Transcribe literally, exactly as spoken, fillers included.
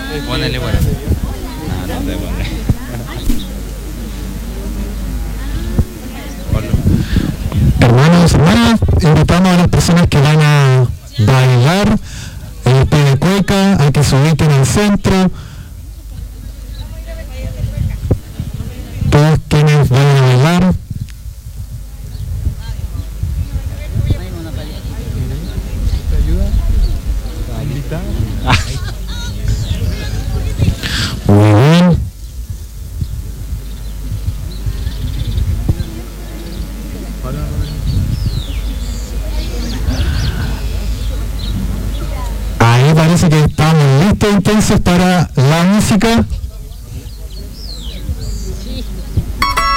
Ponele bueno. No, no te pones. Hermanos, hermanas, invitamos a las personas que van a bailar el pie de cueca a que se ubiquen en el centro. Todos quienes van a bailar. Muy bien. Ahí parece que estamos listos entonces para la música.